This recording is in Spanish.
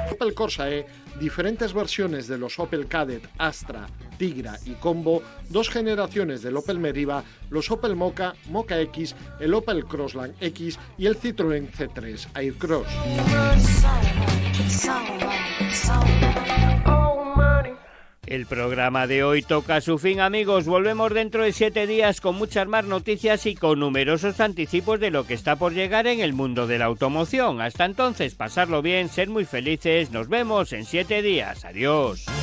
Opel Corsa E, diferentes versiones de los Opel Kadett, Astra, Tigra y Combo, 2 generaciones del Opel Meriva, los Opel Mokka, Mokka X, el Opel Crossland X y el Citroën C3 Aircross. El programa de hoy toca su fin, amigos. Volvemos dentro de 7 días con muchas más noticias y con numerosos anticipos de lo que está por llegar en el mundo de la automoción. Hasta entonces, pasarlo bien, ser muy felices. Nos vemos en 7 días. Adiós.